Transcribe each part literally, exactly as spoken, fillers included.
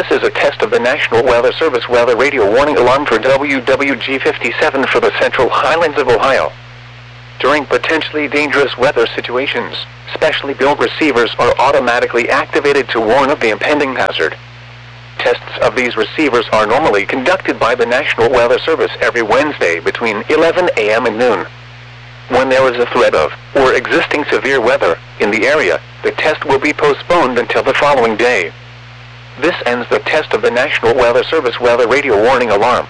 This is a test of the National Weather Service weather radio warning alarm for W W G fifty-seven for the Central Highlands of Ohio. During potentially dangerous weather situations, specially built receivers are automatically activated to warn of the impending hazard. Tests of these receivers are normally conducted by the National Weather Service every Wednesday between eleven a m and noon. When there is a threat of, or existing severe weather, in the area, the test will be postponed until the following day. This ends the test of the National Weather Service weather radio warning alarm.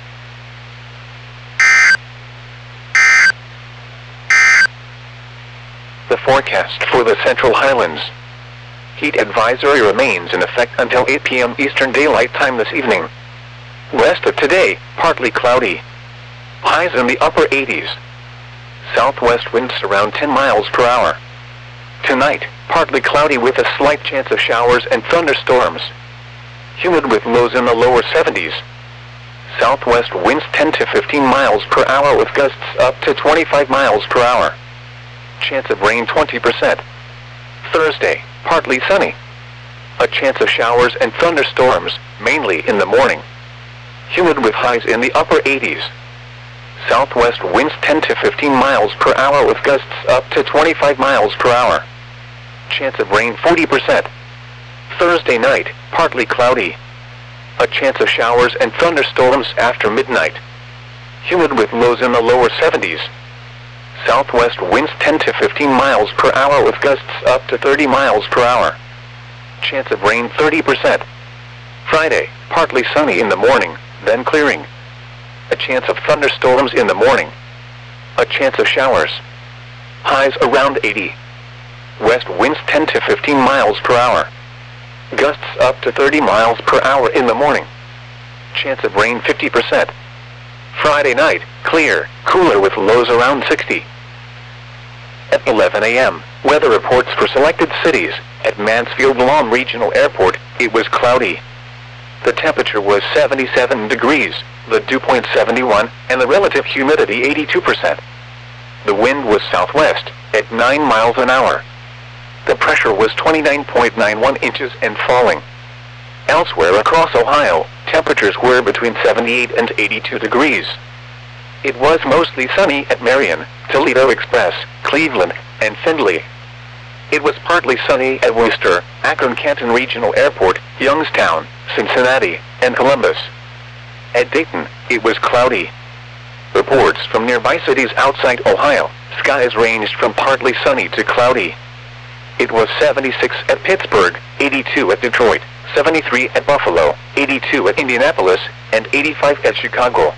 The forecast for the Central Highlands. Heat advisory remains in effect until eight p m Eastern Daylight Time this evening. Rest of today, partly cloudy. Highs in the upper eighties. Southwest winds around ten miles per hour. Tonight, partly cloudy with a slight chance of showers and thunderstorms. Humid with lows in the lower seventies. Southwest winds ten to fifteen miles per hour with gusts up to twenty-five miles per hour. Chance of rain twenty percent. Thursday, partly sunny. A chance of showers and thunderstorms, mainly in the morning. Humid with highs in the upper eighties. Southwest winds ten to fifteen miles per hour with gusts up to twenty-five miles per hour. Chance of rain forty percent. Thursday night, partly cloudy. A chance of showers and thunderstorms after midnight. Humid with lows in the lower seventies. Southwest winds ten to fifteen miles per hour with gusts up to thirty miles per hour. Chance of rain thirty percent. Friday, partly sunny in the morning, then clearing. A chance of thunderstorms in the morning. A chance of showers. Highs around eighty. West winds ten to fifteen miles per hour. Gusts up to thirty miles per hour in the morning. Chance of rain fifty percent. Friday night, clear, cooler with lows around sixty. At eleven a m, weather reports for selected cities. At Mansfield Lawn Regional Airport, it was cloudy. The temperature was seventy-seven degrees, the dew point seventy-one, and the relative humidity eighty-two percent. The wind was southwest, at nine miles an hour. The pressure was twenty-nine point nine one inches and falling. Elsewhere across Ohio, temperatures were between seventy-eight and eighty-two degrees. It was mostly sunny at Marion, Toledo Express, Cleveland, and Findlay. It was partly sunny at Worcester, Akron-Canton Regional Airport, Youngstown, Cincinnati, and Columbus. At Dayton, it was cloudy. Reports from nearby cities outside Ohio, skies ranged from partly sunny to cloudy. It was seventy-six at Pittsburgh, eighty-two at Detroit, seventy-three at Buffalo, eighty-two at Indianapolis, and eighty-five at Chicago.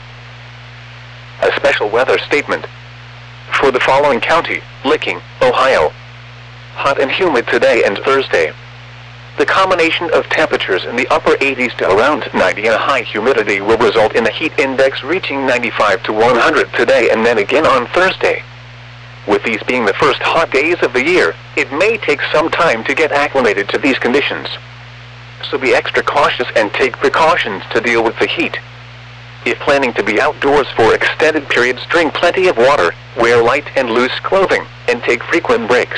A special weather statement. For the following county, Licking, Ohio. Hot and humid today and Thursday. The combination of temperatures in the upper eighties to around ninety and a high humidity will result in the heat index reaching ninety-five to one hundred today and then again on Thursday. With these being the first hot days of the year, it may take some time to get acclimated to these conditions. So be extra cautious and take precautions to deal with the heat. If planning to be outdoors for extended periods, drink plenty of water, wear light and loose clothing, and take frequent breaks.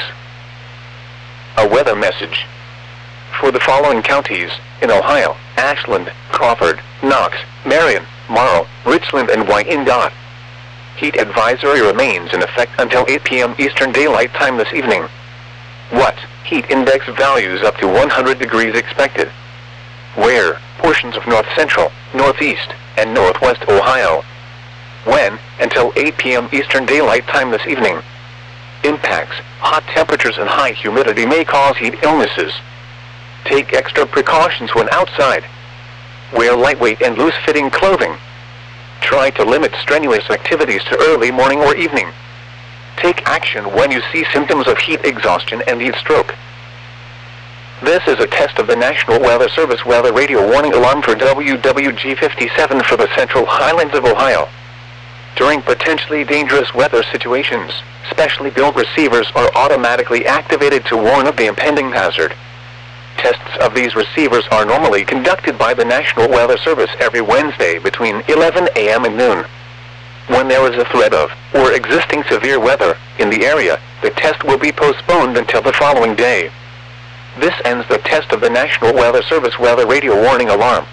A weather message. For the following counties, in Ohio, Ashland, Crawford, Knox, Marion, Morrow, Richland, and Wyandotte. Heat advisory remains in effect until eight p m Eastern Daylight Time this evening. What? Heat index values up to one hundred degrees expected. Where? Portions of north central, northeast, and northwest Ohio. When? Until eight p m Eastern Daylight Time this evening. Impacts. Hot temperatures and high humidity may cause heat illnesses. Take extra precautions when outside. Wear lightweight and loose-fitting clothing. Try to limit strenuous activities to early morning or evening. Take action when you see symptoms of heat exhaustion and heat stroke. This is a test of the National Weather Service weather radio warning alarm for W W G fifty-seven for the Central Highlands of Ohio. During potentially dangerous weather situations, specially built receivers are automatically activated to warn of the impending hazard. Tests of these receivers are normally conducted by the National Weather Service every Wednesday between eleven a m and noon. When there is a threat of, or existing severe weather, in the area, the test will be postponed until the following day. This ends the test of the National Weather Service weather radio warning alarm.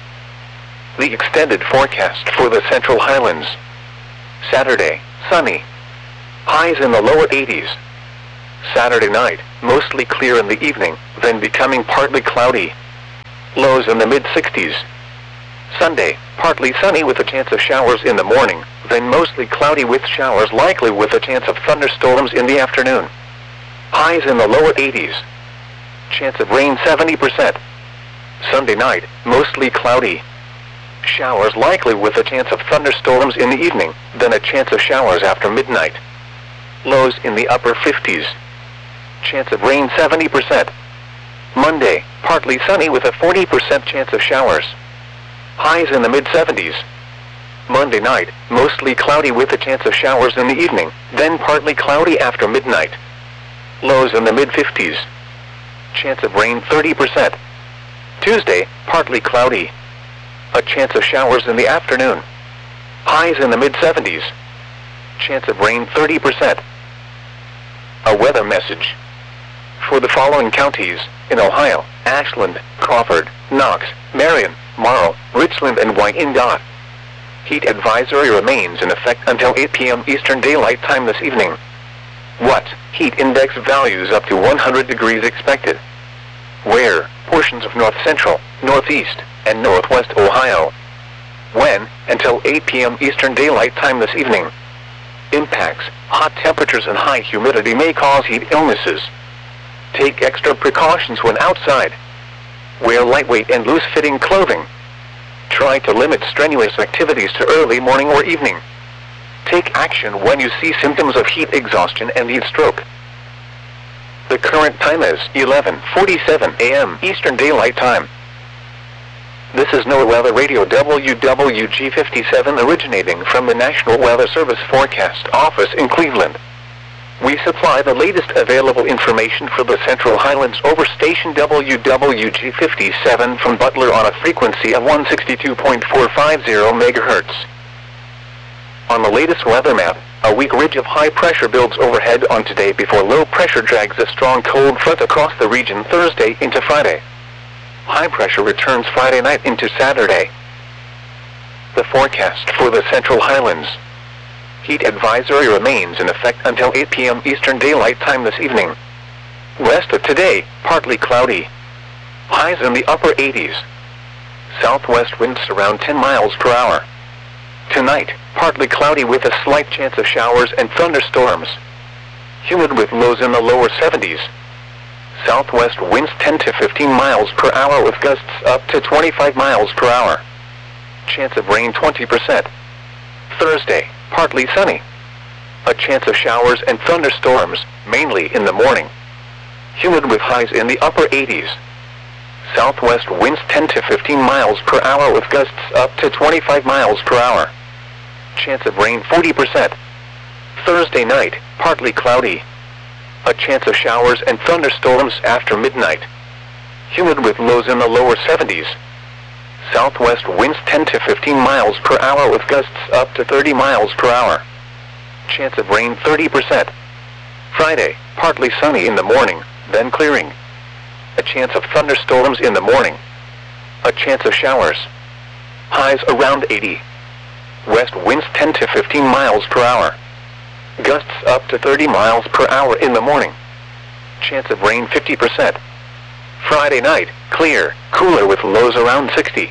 The extended forecast for the Central Highlands. Saturday, sunny. Highs in the lower eighties. Saturday night, mostly clear in the evening, then becoming partly cloudy. Lows in the mid sixties. Sunday, partly sunny with a chance of showers in the morning, then mostly cloudy with showers likely with a chance of thunderstorms in the afternoon. Highs in the lower eighties. Chance of rain seventy percent. Sunday night, mostly cloudy. Showers likely with a chance of thunderstorms in the evening, then a chance of showers after midnight. Lows in the upper fifties. Chance of rain seventy percent. Monday, partly sunny with a forty percent chance of showers. Highs in the mid seventies. Monday night, mostly cloudy with a chance of showers in the evening, then partly cloudy after midnight. Lows in the mid fifties. Chance of rain thirty percent. Tuesday, partly cloudy. A chance of showers in the afternoon. Highs in the mid seventies. Chance of rain thirty percent. A weather message. For the following counties, in Ohio: Ashland, Crawford, Knox, Marion, Morrow, Richland, and Wyandotte. Heat advisory remains in effect until eight p m Eastern Daylight Time this evening. What? Heat index values up to one hundred degrees expected. Where? Portions of north central, northeast, and northwest Ohio. When? Until eight p m Eastern Daylight Time this evening. Impacts: hot temperatures and high humidity may cause heat illnesses. Take extra precautions when outside. Wear lightweight and loose-fitting clothing. Try to limit strenuous activities to early morning or evening. Take action when you see symptoms of heat exhaustion and heat stroke. The current time is eleven forty-seven a m Eastern Daylight Time. This is NOAA Weather Radio W W G fifty-seven originating from the National Weather Service Forecast Office in Cleveland. We supply the latest available information for the Central Highlands over station W W G fifty-seven from Butler on a frequency of one sixty-two point four five zero megahertz. On the latest weather map, a weak ridge of high pressure builds overhead on today before low pressure drags a strong cold front across the region Thursday into Friday. High pressure returns Friday night into Saturday. The forecast for the Central Highlands. Heat advisory remains in effect until eight p m Eastern Daylight Time this evening. West of today, partly cloudy. Highs in the upper eighties. Southwest winds around ten miles per hour. Tonight, partly cloudy with a slight chance of showers and thunderstorms. Humid with lows in the lower seventies. Southwest winds ten to fifteen miles per hour with gusts up to twenty-five miles per hour. Chance of rain twenty percent. Thursday, partly sunny. A chance of showers and thunderstorms, mainly in the morning. Humid with highs in the upper eighties. Southwest winds ten to fifteen miles per hour with gusts up to twenty-five miles per hour. Chance of rain forty percent. Thursday night, partly cloudy. A chance of showers and thunderstorms after midnight. Humid with lows in the lower seventies. Southwest winds ten to fifteen miles per hour with gusts up to thirty miles per hour. Chance of rain thirty percent. Friday, partly sunny in the morning, then clearing. A chance of thunderstorms in the morning. A chance of showers. Highs around eighty. West winds ten to fifteen miles per hour. Gusts up to thirty miles per hour in the morning. Chance of rain fifty percent. Friday night, clear, cooler with lows around sixty.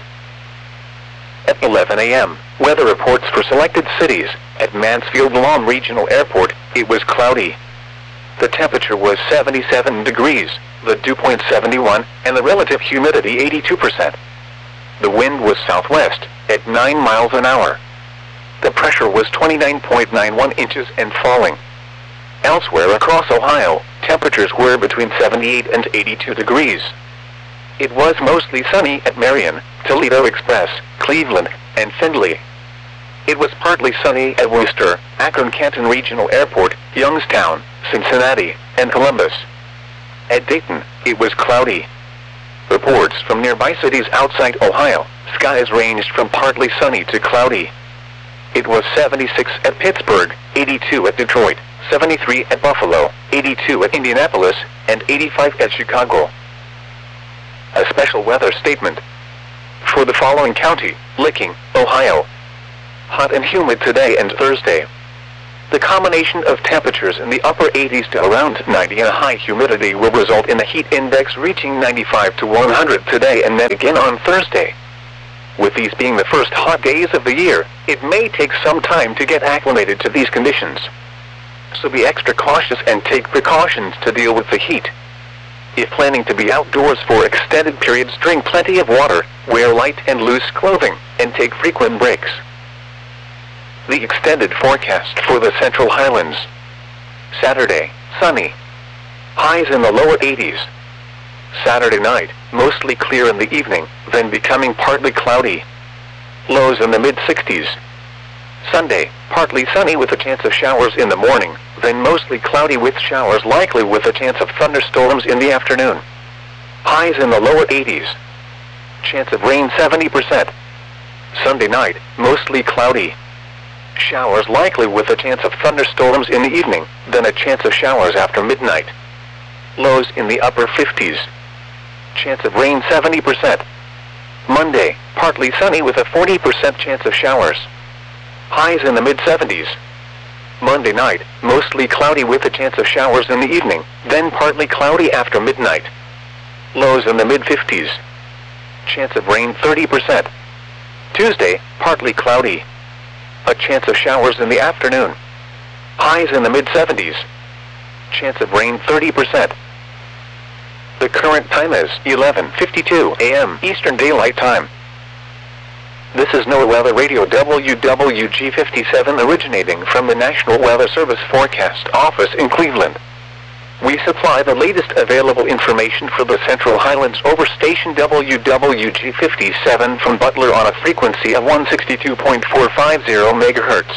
At eleven a m, weather reports for selected cities. At Mansfield Lawn Regional Airport, it was cloudy. The temperature was seventy-seven degrees, the dew point seventy-one, and the relative humidity eighty-two percent. The wind was southwest, at nine miles an hour. The pressure was twenty-nine point nine one inches and falling. Elsewhere across Ohio, temperatures were between seventy-eight and eighty-two degrees. It was mostly sunny at Marion, Toledo Express, Cleveland, and Findlay. It was partly sunny at Worcester, Akron-Canton Regional Airport, Youngstown, Cincinnati, and Columbus. At Dayton, it was cloudy. Reports from nearby cities outside Ohio, skies ranged from partly sunny to cloudy. It was seventy-six at Pittsburgh, eighty-two at Detroit, seventy-three at Buffalo, eighty-two at Indianapolis, and eighty-five at Chicago. A special weather statement. For the following county, Licking, Ohio. Hot and humid today and Thursday. The combination of temperatures in the upper eighties to around ninety and high humidity will result in the heat index reaching ninety-five to one hundred today and then again on Thursday. With these being the first hot days of the year, it may take some time to get acclimated to these conditions. So be extra cautious and take precautions to deal with the heat. If planning to be outdoors for extended periods, drink plenty of water, wear light and loose clothing, and take frequent breaks. The extended forecast for the Central Highlands. Saturday, sunny. Highs in the lower eighties. Saturday night, mostly clear in the evening, then becoming partly cloudy. Lows in the mid sixties. Sunday, partly sunny with a chance of showers in the morning, then mostly cloudy with showers likely with a chance of thunderstorms in the afternoon. Highs in the lower eighties. Chance of rain seventy percent. Sunday night, mostly cloudy. Showers likely with a chance of thunderstorms in the evening, then a chance of showers after midnight. Lows in the upper fifties. Chance of rain seventy percent. Monday, partly sunny with a forty percent chance of showers. Highs in the mid seventies. Monday night, mostly cloudy with a chance of showers in the evening, then partly cloudy after midnight. Lows in the mid fifties. Chance of rain thirty percent. Tuesday, partly cloudy. A chance of showers in the afternoon. Highs in the mid seventies. Chance of rain thirty percent. The current time is eleven fifty-two a m Eastern Daylight Time. This is NOAA Weather Radio W W G fifty-seven originating from the National Weather Service Forecast Office in Cleveland. We supply the latest available information for the Central Highlands over station W W G fifty-seven from Butler on a frequency of one sixty-two point four five zero megahertz.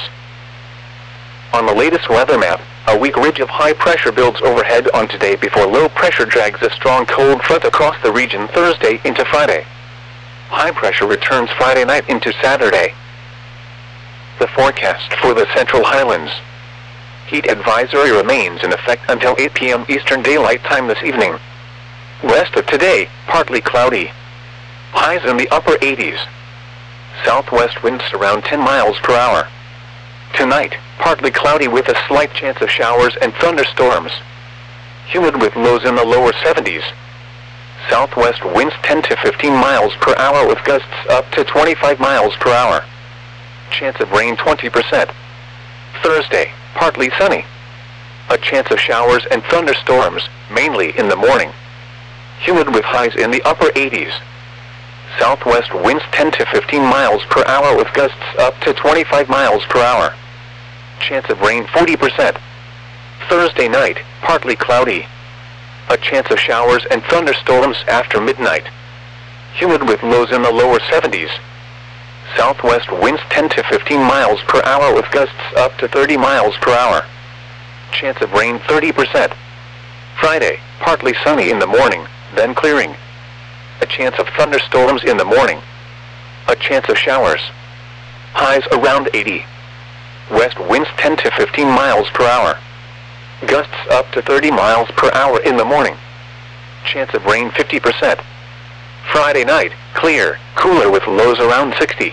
On the latest weather map, a weak ridge of high pressure builds overhead on today before low pressure drags a strong cold front across the region Thursday into Friday. High pressure returns Friday night into Saturday. The forecast for the Central Highlands. Heat advisory remains in effect until eight p m Eastern Daylight Time this evening. Rest of today, partly cloudy. Highs in the upper eighties. Southwest winds around ten miles per hour. Tonight, partly cloudy with a slight chance of showers and thunderstorms. Humid with lows in the lower seventies. Southwest winds ten to fifteen miles per hour with gusts up to twenty-five miles per hour. Chance of rain twenty percent. Thursday, partly sunny. A chance of showers and thunderstorms, mainly in the morning. Humid with highs in the upper eighties. Southwest winds ten to fifteen miles per hour with gusts up to twenty-five miles per hour. Chance of rain forty percent. Thursday night, partly cloudy. A chance of showers and thunderstorms after midnight. Humid with lows in the lower seventies. Southwest winds ten to fifteen miles per hour with gusts up to thirty miles per hour. Chance of rain thirty percent. Friday, partly sunny in the morning, then clearing. A chance of thunderstorms in the morning. A chance of showers. Highs around eighty. West winds ten to fifteen miles per hour. Gusts up to thirty miles per hour in the morning. Chance of rain fifty percent. Friday night, clear, cooler with lows around sixty.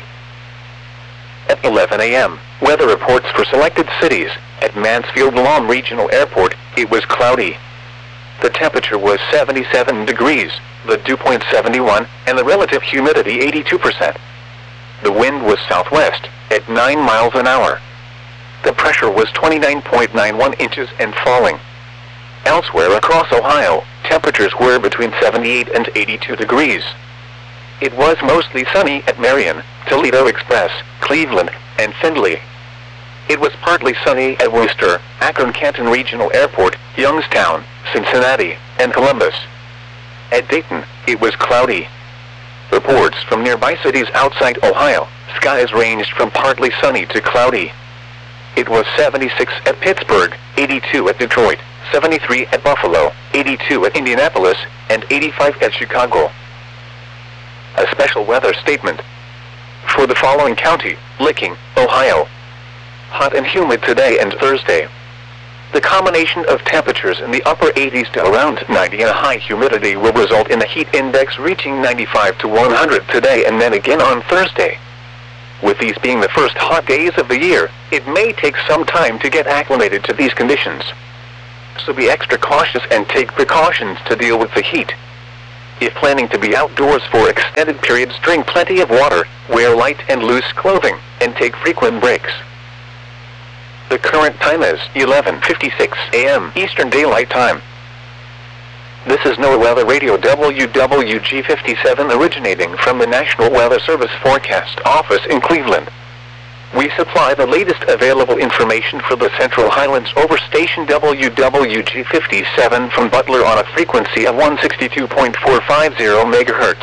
At eleven a m, weather reports for selected cities. At Mansfield-Lom Regional Airport, it was cloudy. The temperature was seventy-seven degrees, the dew point seventy-one, and the relative humidity eighty-two percent. The wind was southwest, at nine miles an hour. The pressure was twenty-nine point nine one inches and falling. Elsewhere across Ohio, temperatures were between seventy-eight and eighty-two degrees. It was mostly sunny at Marion, Toledo Express, Cleveland, and Findlay. It was partly sunny at Worcester, Akron-Canton Regional Airport, Youngstown, Cincinnati, and Columbus. At Dayton, it was cloudy. Reports from nearby cities outside Ohio, skies ranged from partly sunny to cloudy. It was seventy-six at Pittsburgh, eighty-two at Detroit, seventy-three at Buffalo, eighty-two at Indianapolis, and eighty-five at Chicago. A special weather statement. For the following county, Licking, Ohio. Hot and humid today and Thursday. The combination of temperatures in the upper eighties to around ninety and a high humidity will result in the heat index reaching ninety-five to one hundred today and then again on Thursday. With these being the first hot days of the year, it may take some time to get acclimated to these conditions. So be extra cautious and take precautions to deal with the heat. If planning to be outdoors for extended periods, drink plenty of water, wear light and loose clothing, and take frequent breaks. The current time is eleven fifty-six a m Eastern Daylight Time. This is NOAA Weather Radio W W G fifty-seven originating from the National Weather Service Forecast Office in Cleveland. We supply the latest available information for the Central Highlands over station W W G fifty-seven from Butler on a frequency of one sixty-two point four five zero megahertz.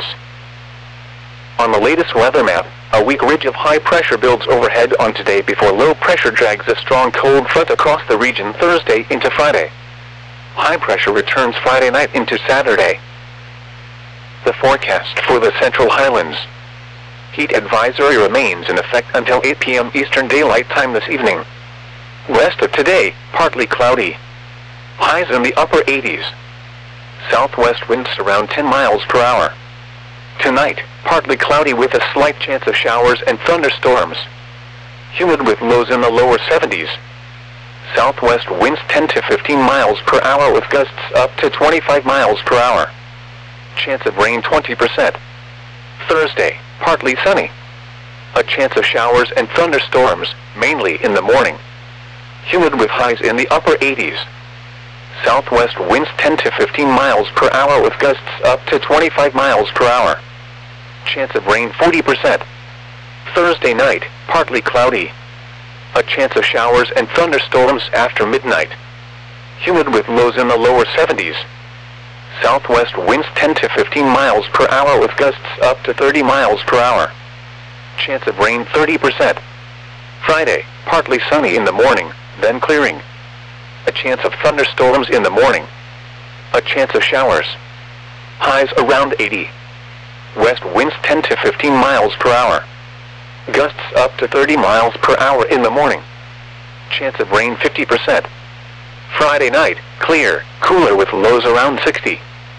On the latest weather map, a weak ridge of high pressure builds overhead on today before low pressure drags a strong cold front across the region Thursday into Friday. High pressure returns Friday night into Saturday. The forecast for the Central Highlands. Heat advisory remains in effect until eight p m Eastern Daylight Time this evening. Rest of today, partly cloudy. Highs in the upper eighties. Southwest winds around ten miles per hour. Tonight, partly cloudy with a slight chance of showers and thunderstorms. Humid with lows in the lower seventies. Southwest winds ten to fifteen miles per hour with gusts up to twenty-five miles per hour. Chance of rain twenty percent. Thursday, partly sunny. A chance of showers and thunderstorms, mainly in the morning. Humid with highs in the upper eighties. Southwest winds ten to fifteen miles per hour with gusts up to twenty-five miles per hour. Chance of rain forty percent. Thursday night, partly cloudy. A chance of showers and thunderstorms after midnight. Humid with lows in the lower seventies. Southwest winds ten to fifteen miles per hour with gusts up to thirty miles per hour. Chance of rain thirty percent. Friday, partly sunny in the morning, then clearing. A chance of thunderstorms in the morning. A chance of showers. Highs around eighty. West winds ten to fifteen miles per hour. Gusts up to thirty miles per hour in the morning. Chance of rain fifty percent. Friday night, clear, cooler with lows around sixty.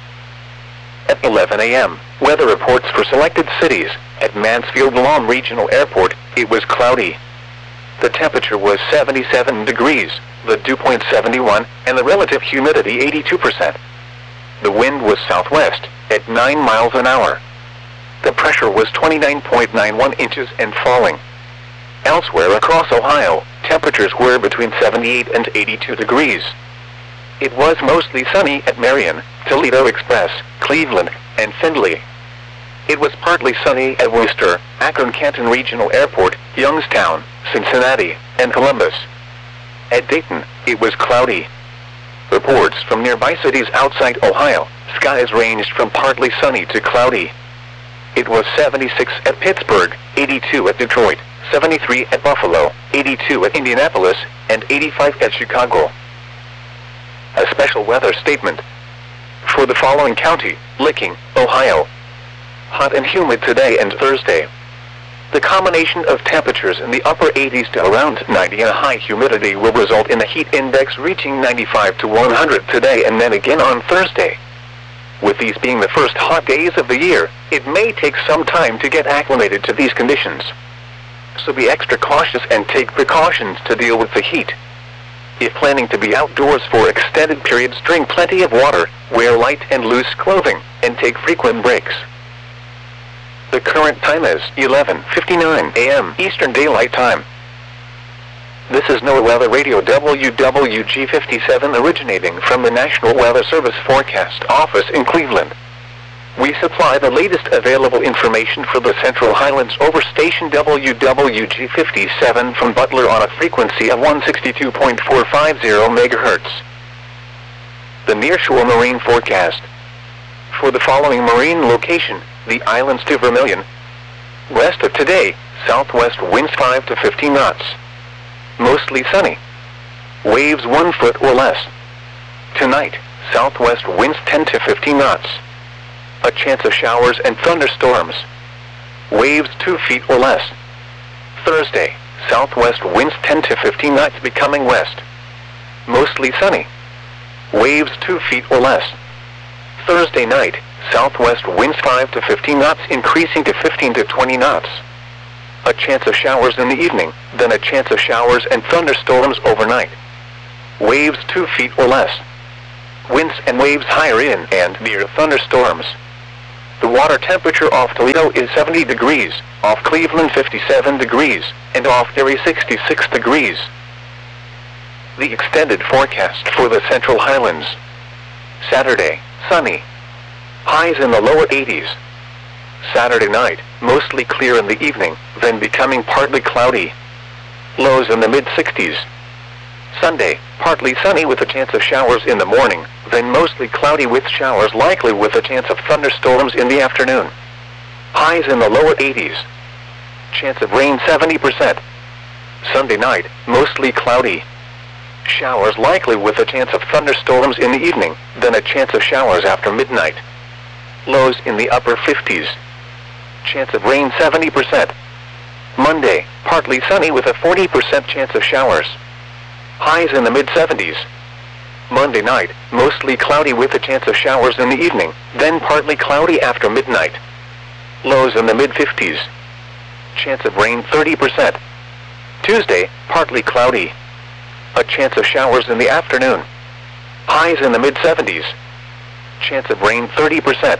At eleven a m, weather reports for selected cities. At Mansfield-Lawn Regional Airport, it was cloudy. The temperature was seventy-seven degrees, the dew point seventy-one, and the relative humidity eighty-two percent. The wind was southwest, at nine miles an hour. The pressure was twenty-nine point nine one inches and falling. Elsewhere across Ohio, temperatures were between seventy-eight and eighty-two degrees. It was mostly sunny at Marion, Toledo Express, Cleveland, and Findlay. It was partly sunny at Worcester, Akron-Canton Regional Airport, Youngstown, Cincinnati, and Columbus. At Dayton, it was cloudy. Reports from nearby cities outside Ohio, skies ranged from partly sunny to cloudy. It was seventy-six at Pittsburgh, eighty-two at Detroit, seventy-three at Buffalo, eighty-two at Indianapolis, and eighty-five at Chicago. A special weather statement. For the following county, Licking, Ohio. Hot and humid today and Thursday. The combination of temperatures in the upper eighties to around ninety and a high humidity will result in the heat index reaching ninety-five to one hundred today and then again on Thursday. With these being the first hot days of the year, it may take some time to get acclimated to these conditions. So be extra cautious and take precautions to deal with the heat. If planning to be outdoors for extended periods, drink plenty of water, wear light and loose clothing, and take frequent breaks. The current time is eleven fifty-nine a m Eastern Daylight Time. This is NOAA Weather Radio W W G fifty-seven originating from the National Weather Service Forecast Office in Cleveland. We supply the latest available information for the Central Highlands over station W W G fifty-seven from Butler on a frequency of one sixty-two point four five zero megahertz. The Nearshore Marine Forecast. For the following marine location, the islands to Vermilion. Rest of today, southwest winds five to fifteen knots. Mostly sunny. Waves one foot or less. Tonight, southwest winds ten to fifteen knots. A chance of showers and thunderstorms. Waves two feet or less. Thursday, southwest winds ten to fifteen knots becoming west. mostly sunny. Waves two feet or less. Thursday night, southwest winds five to fifteen knots increasing to fifteen to twenty knots. A chance of showers in the evening, then a chance of showers and thunderstorms overnight. Waves two feet or less. Winds and waves higher in and near thunderstorms. The water temperature off Toledo is seventy degrees, off Cleveland fifty-seven degrees, and off Erie sixty-six degrees. The extended forecast for the Central Highlands. Saturday, sunny. Highs in the lower eighties. Saturday night, mostly clear in the evening, then becoming partly cloudy. Lows in the mid-sixties. Sunday, partly sunny with a chance of showers in the morning, then mostly cloudy with showers likely with a chance of thunderstorms in the afternoon. Highs in the lower eighties. Chance of rain seventy percent. Sunday night, mostly cloudy. Showers likely with a chance of thunderstorms in the evening, then a chance of showers after midnight. Lows in the upper fifties. Chance of rain seventy percent. Monday, partly sunny with a forty percent chance of showers. Highs in the mid-seventies. Monday night, mostly cloudy with a chance of showers in the evening, then partly cloudy after midnight. Lows in the mid-fifties. Chance of rain thirty percent. Tuesday, partly cloudy. A chance of showers in the afternoon. Highs in the mid-seventies. Chance of rain thirty percent.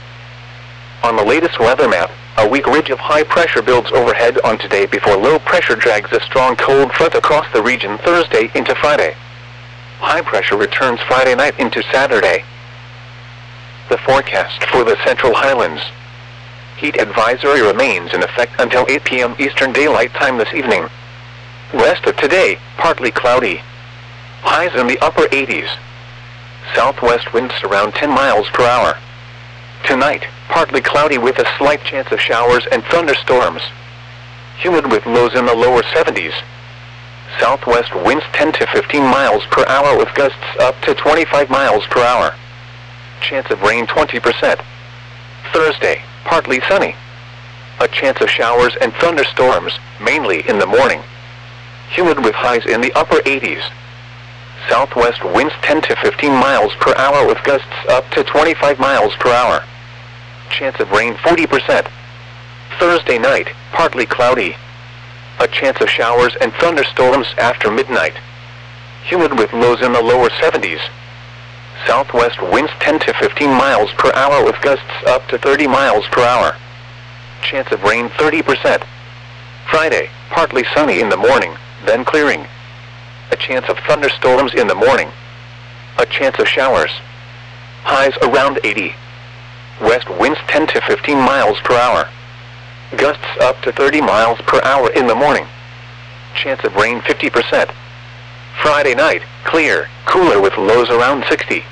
On the latest weather map, a weak ridge of high pressure builds overhead on today before low pressure drags a strong cold front across the region Thursday into Friday. High pressure returns Friday night into Saturday. The forecast for the Central Highlands. Heat advisory remains in effect until eight p m Eastern Daylight Time this evening. Rest of today, partly cloudy. Highs in the upper eighties. Southwest winds around ten miles per hour. Tonight, partly cloudy with a slight chance of showers and thunderstorms. Humid with lows in the lower seventies. Southwest winds ten to fifteen miles per hour with gusts up to twenty-five miles per hour. Chance of rain twenty percent. Thursday, partly sunny. A chance of showers and thunderstorms, mainly in the morning. Humid with highs in the upper eighties. Southwest winds ten to fifteen miles per hour with gusts up to twenty-five miles per hour. Chance of rain forty percent. Thursday night, partly cloudy. A chance of showers and thunderstorms after midnight. Humid with lows in the lower seventies. Southwest winds ten to fifteen miles per hour with gusts up to thirty miles per hour. Chance of rain thirty percent. Friday, partly sunny in the morning, then clearing. A chance of thunderstorms in the morning. A chance of showers. Highs around eighty. West winds ten to fifteen miles per hour. Gusts up to thirty miles per hour in the morning. Chance of rain fifty percent. Friday night, clear, cooler with lows around sixty.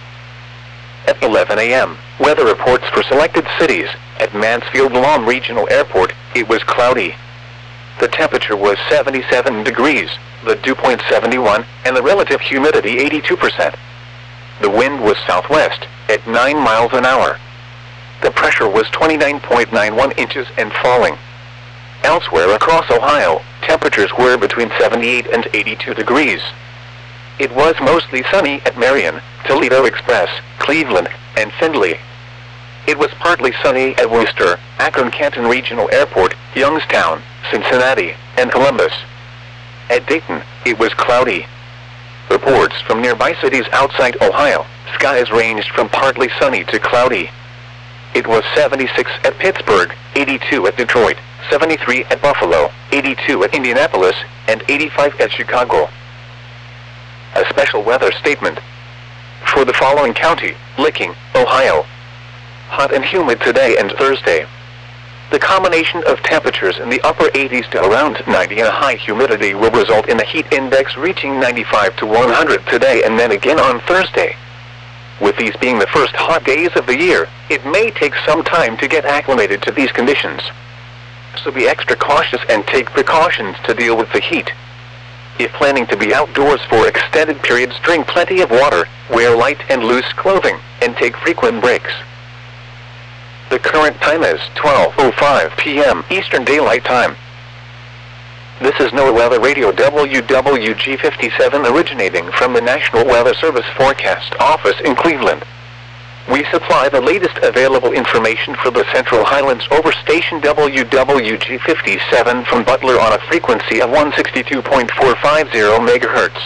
At eleven a m, weather reports for selected cities. At Mansfield-Lom Regional Airport, it was cloudy. The temperature was seventy-seven degrees, the dew point seventy-one, and the relative humidity eighty-two percent. The wind was southwest, at nine miles an hour. The pressure was twenty-nine point nine one inches and falling. Elsewhere across Ohio, temperatures were between seventy-eight and eighty-two degrees. It was mostly sunny at Marion, Toledo Express, Cleveland, and Findlay. It was partly sunny at Worcester, Akron-Canton Regional Airport, Youngstown, Cincinnati, and Columbus. At Dayton, it was cloudy. Reports from nearby cities outside Ohio, skies ranged from partly sunny to cloudy. It was seventy-six at Pittsburgh, eighty-two at Detroit, seventy-three at Buffalo, eighty-two at Indianapolis, and eighty-five at Chicago. A special weather statement. For the following county, Licking, Ohio. Hot and humid today and Thursday. The combination of temperatures in the upper eighties to around ninety and a high humidity will result in a heat index reaching ninety-five to one hundred today and then again on Thursday. With these being the first hot days of the year, it may take some time to get acclimated to these conditions. So be extra cautious and take precautions to deal with the heat. If planning to be outdoors for extended periods, drink plenty of water, wear light and loose clothing, and take frequent breaks. The current time is twelve oh five p m Eastern Daylight Time. This is NOAA Weather Radio W W G fifty-seven originating from the National Weather Service Forecast Office in Cleveland. We supply the latest available information for the Central Highlands over station W W G fifty-seven from Butler on a frequency of one sixty-two point four five zero megahertz.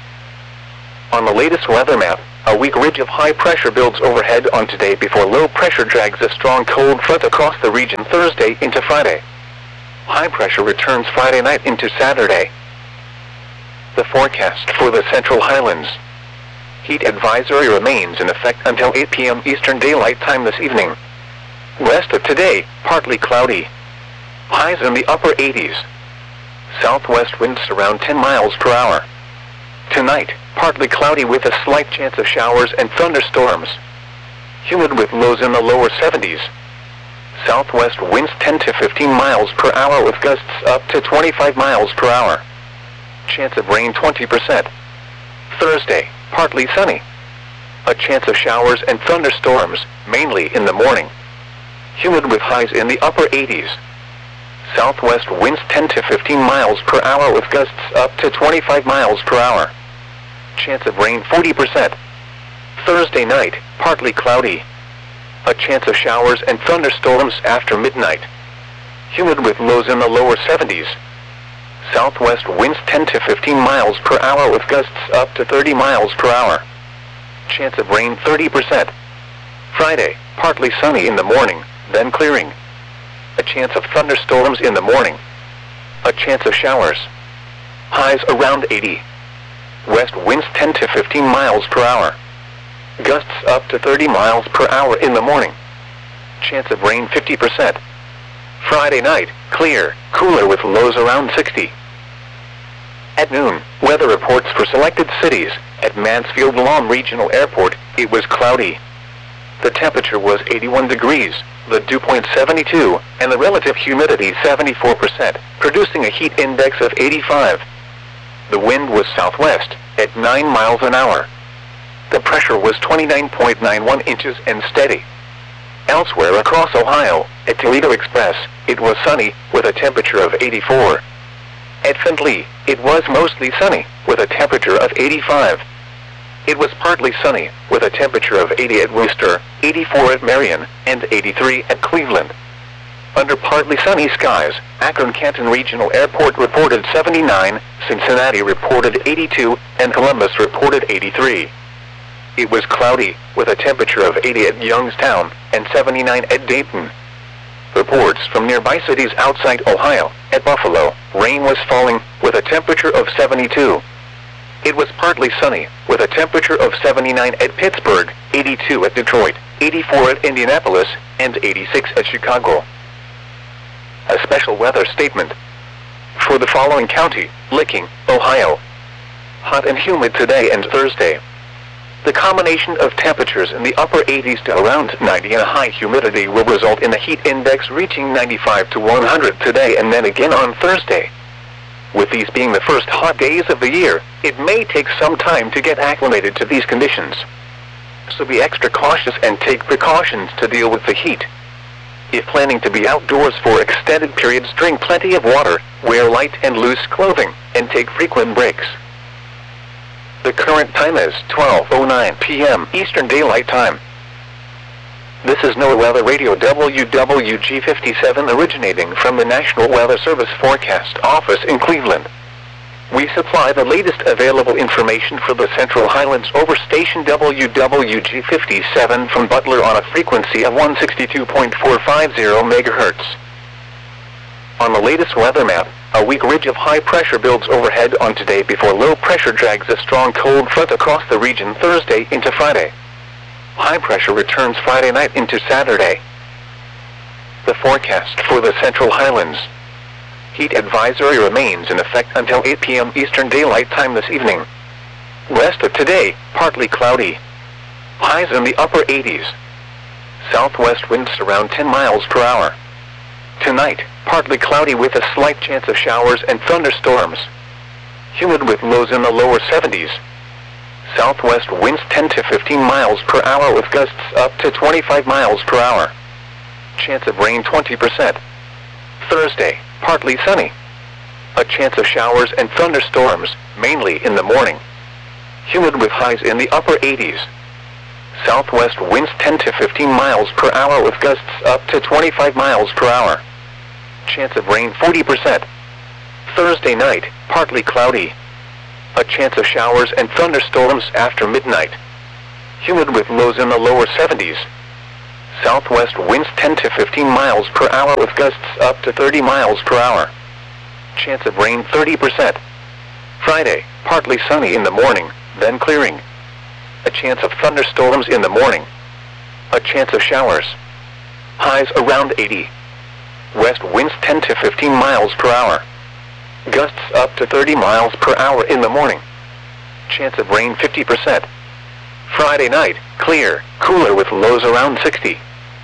On the latest weather map, a weak ridge of high pressure builds overhead on today before low pressure drags a strong cold front across the region Thursday into Friday. High pressure returns Friday night into Saturday. The forecast for the Central Highlands. Heat advisory remains in effect until eight p m Eastern Daylight Time this evening. Rest of today, partly cloudy. Highs in the upper eighties. Southwest winds around ten miles per hour. Tonight, partly cloudy with a slight chance of showers and thunderstorms. Humid with lows in the lower seventies. Southwest winds ten to fifteen miles per hour with gusts up to twenty-five miles per hour. Chance of rain twenty percent. Thursday, partly sunny. A chance of showers and thunderstorms, mainly in the morning. Humid with highs in the upper eighties. Southwest winds ten to fifteen miles per hour with gusts up to twenty-five miles per hour. Chance of rain forty percent. Thursday night, partly cloudy. A chance of showers and thunderstorms after midnight. Humid with lows in the lower seventies. Southwest winds ten to fifteen miles per hour with gusts up to thirty miles per hour. Chance of rain thirty percent. Friday, partly sunny in the morning, then clearing. A chance of thunderstorms in the morning. A chance of showers. Highs around eighty. West winds ten to fifteen miles per hour. Gusts up to thirty miles per hour in the morning. Chance of rain fifty percent. Friday night, clear, cooler with lows around sixty. At noon, weather reports for selected cities. At Mansfield Lawn Regional Airport, it was cloudy. The temperature was eighty-one degrees, the dew point seventy-two, and the relative humidity seventy-four percent, producing a heat index of eighty-five. The wind was southwest, at nine miles an hour. The pressure was twenty-nine point nine one inches and steady. Elsewhere across Ohio, at Toledo Express, it was sunny, with a temperature of eighty-four. At Findlay, it was mostly sunny, with a temperature of eighty-five. It was partly sunny, with a temperature of eighty at Worcester, eighty-four at Marion, and eighty-three at Cleveland. Under partly sunny skies, Akron-Canton Regional Airport reported seventy-nine, Cincinnati reported eighty-two, and Columbus reported eighty-three. It was cloudy, with a temperature of eighty at Youngstown, and seventy-nine at Dayton. Reports from nearby cities outside Ohio, at Buffalo, rain was falling, with a temperature of seventy-two. It was partly sunny, with a temperature of seventy-nine at Pittsburgh, eighty-two at Detroit, eighty-four at Indianapolis, and eighty-six at Chicago. A special weather statement. For the following county, Licking, Ohio. Hot and humid today and Thursday. The combination of temperatures in the upper eighties to around ninety and a high humidity will result in a heat index reaching ninety-five to one hundred today and then again on Thursday. With these being the first hot days of the year, it may take some time to get acclimated to these conditions. So be extra cautious and take precautions to deal with the heat. If planning to be outdoors for extended periods, drink plenty of water, wear light and loose clothing, and take frequent breaks. The current time is twelve oh nine p m Eastern Daylight Time. This is NOAA Weather Radio W W G fifty-seven originating from the National Weather Service Forecast Office in Cleveland. We supply the latest available information for the Central Highlands over station W W G fifty-seven from Butler on a frequency of one sixty-two point four five zero megahertz. On the latest weather map, a weak ridge of high pressure builds overhead on today before low pressure drags a strong cold front across the region Thursday into Friday. High pressure returns Friday night into Saturday. The forecast for the Central Highlands. Heat advisory remains in effect until eight p m Eastern Daylight Time this evening. Rest of today, partly cloudy. Highs in the upper eighties. Southwest winds around ten miles per hour. Tonight, partly cloudy with a slight chance of showers and thunderstorms. Humid with lows in the lower seventies. Southwest winds ten to fifteen miles per hour with gusts up to twenty-five miles per hour. Chance of rain twenty percent. Thursday, partly sunny. A chance of showers and thunderstorms, mainly in the morning. Humid with highs in the upper eighties. Southwest winds ten to fifteen miles per hour with gusts up to twenty-five miles per hour. Chance of rain forty percent. Thursday night, partly cloudy. A chance of showers and thunderstorms after midnight. Humid with lows in the lower seventies. Southwest winds ten to fifteen miles per hour with gusts up to thirty miles per hour. Chance of rain thirty percent. Friday, partly sunny in the morning, then clearing. A chance of thunderstorms in the morning. A chance of showers. Highs around eighty. West winds ten to fifteen miles per hour. Gusts up to thirty miles per hour in the morning. Chance of rain fifty percent. Friday night, clear, cooler with lows around sixty.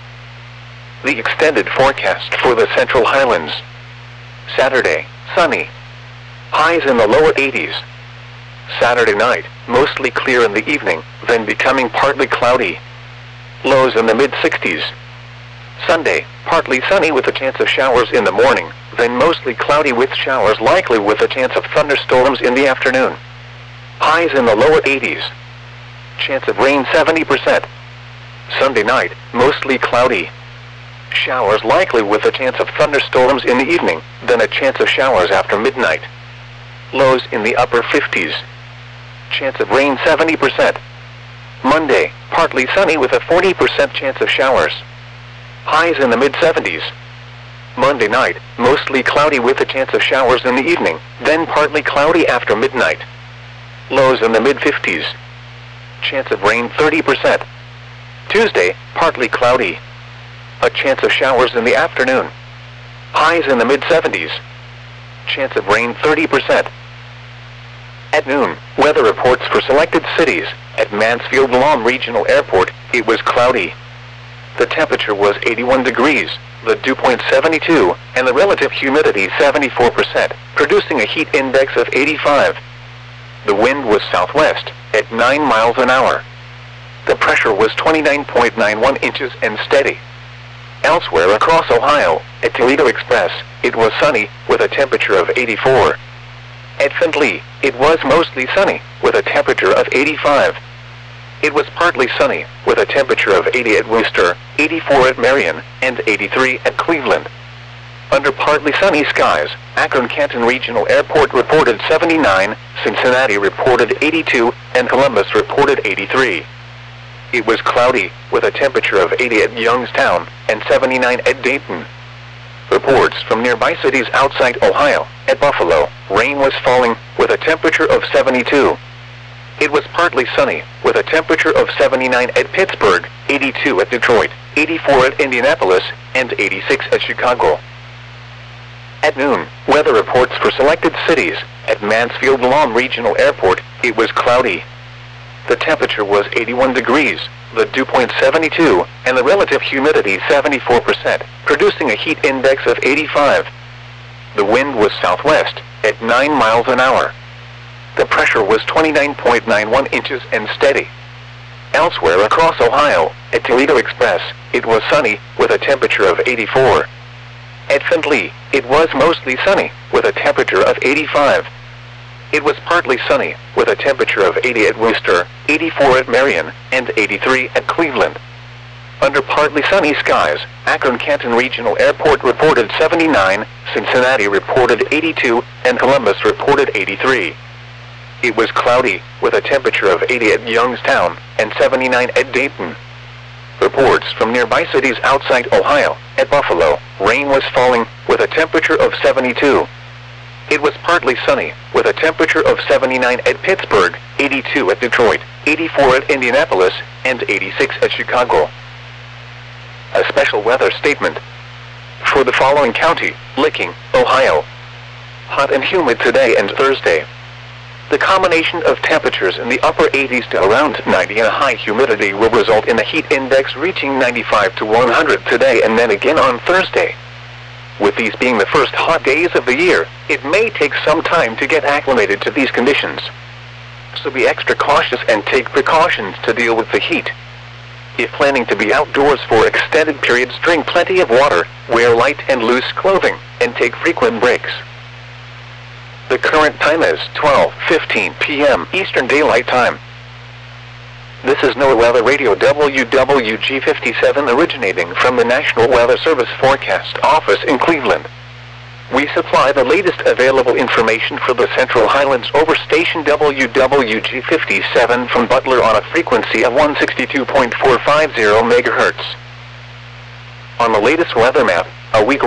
The extended forecast for the Central Highlands. Saturday, sunny. Highs in the lower eighties. Saturday night, mostly clear in the evening, then becoming partly cloudy. Lows in the mid sixties. Sunday, partly sunny with a chance of showers in the morning, then mostly cloudy with showers likely with a chance of thunderstorms in the afternoon. Highs in the lower eighties. Chance of rain seventy percent. Sunday night, mostly cloudy. Showers likely with a chance of thunderstorms in the evening, then a chance of showers after midnight. Lows in the upper fifties. Chance of rain seventy percent. Monday, partly sunny with a forty percent chance of showers. Highs in the mid seventies. Monday night, mostly cloudy with a chance of showers in the evening, then partly cloudy after midnight. Lows in the mid fifties. Chance of rain thirty percent. Tuesday, partly cloudy. A chance of showers in the afternoon. Highs in the mid seventies. Chance of rain thirty percent. At noon, weather reports for selected cities. At Mansfield-Lahm Regional Airport, it was cloudy. The temperature was eighty-one degrees, the dew point seventy-two, and the relative humidity seventy-four percent, producing a heat index of eighty-five. The wind was southwest, at nine miles an hour. The pressure was twenty-nine point nine one inches and steady. Elsewhere across Ohio, at Toledo Express, it was sunny, with a temperature of eighty-four. At Findlay, it was mostly sunny, with a temperature of eighty-five. It was partly sunny, with a temperature of eighty at Worcester, eighty-four at Marion, and eighty-three at Cleveland. Under partly sunny skies, Akron-Canton Regional Airport reported seventy-nine, Cincinnati reported eighty-two, and Columbus reported eighty-three. It was cloudy, with a temperature of eighty at Youngstown, and seventy-nine at Dayton. Reports from nearby cities outside Ohio, at Buffalo, rain was falling, with a temperature of seventy-two. It was partly sunny, with a temperature of seventy-nine at Pittsburgh, eighty-two at Detroit, eighty-four at Indianapolis, and eighty-six at Chicago. At noon, weather reports for selected cities. At Mansfield-Lahm Regional Airport, it was cloudy. The temperature was eighty-one degrees, the dew point seventy-two, and the relative humidity seventy-four percent, producing a heat index of eighty-five. The wind was southwest, at nine miles an hour. The pressure was twenty-nine point nine one inches and steady. Elsewhere across Ohio, at Toledo Express, it was sunny, with a temperature of eighty-four. At Findlay, it was mostly sunny, with a temperature of eighty-five. It was partly sunny, with a temperature of eighty at Worcester, eighty-four at Marion, and eighty-three at Cleveland. Under partly sunny skies, Akron-Canton Regional Airport reported seventy-nine, Cincinnati reported eighty-two, and Columbus reported eighty-three. It was cloudy, with a temperature of eighty at Youngstown, and seventy-nine at Dayton. Reports from nearby cities outside Ohio, at Buffalo, rain was falling, with a temperature of seventy-two. It was partly sunny, with a temperature of seventy-nine at Pittsburgh, eighty-two at Detroit, eighty-four at Indianapolis, and eighty-six at Chicago. A special weather statement. For the following county, Licking, Ohio. Hot and humid today and Thursday. The combination of temperatures in the upper eighties to around ninety and a high humidity will result in a heat index reaching ninety-five to one hundred today and then again on Thursday. With these being the first hot days of the year, it may take some time to get acclimated to these conditions. So be extra cautious and take precautions to deal with the heat. If planning to be outdoors for extended periods, drink plenty of water, wear light and loose clothing, and take frequent breaks. The current time is twelve fifteen p m Eastern Daylight Time. This is NOAA Weather Radio W W G fifty-seven originating from the National Weather Service Forecast Office in Cleveland. We supply the latest available information for the Central Highlands over station W W G fifty-seven from Butler on a frequency of one sixty-two point four five zero megahertz. On the latest weather map, a week